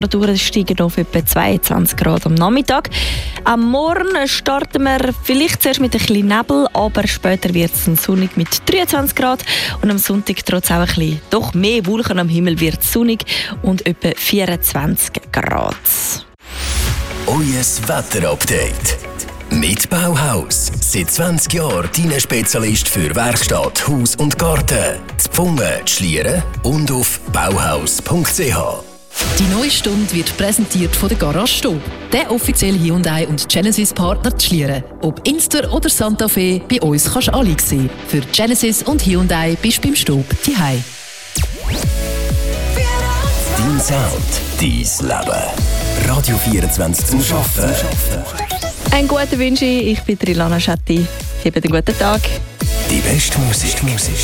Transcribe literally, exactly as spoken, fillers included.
Temperaturen steigen auf etwa zweiundzwanzig Grad am Nachmittag. Am Morgen starten wir vielleicht zuerst mit ein bisschen Nebel, aber später wird es sonnig mit dreiundzwanzig Grad. Und am Sonntag trotz auch ein bisschen doch mehr Wolken am Himmel wird es sonnig und etwa vierundzwanzig Grad. Euer Wetterupdate. Mit Bauhaus. Seit zwanzig Jahren dein Spezialist für Werkstatt, Haus und Garten. Zu Pfungen, Schlieren und auf bauhaus punkt c h. Die neue Stunde wird präsentiert von der Garage Stob, der offizielle Hyundai und Genesis Partner zu Schlieren. Ob Inster oder Santa Fe, bei uns kannst du alle sehen. Für Genesis und Hyundai bist du beim Stob daheim. Dein Sound, dein Leben. Radio vierundzwanzig zum Arbeiten. Einen guten Wünsche, ich bin Rilana Schatti. Habt einen guten Tag. Die beste Musik.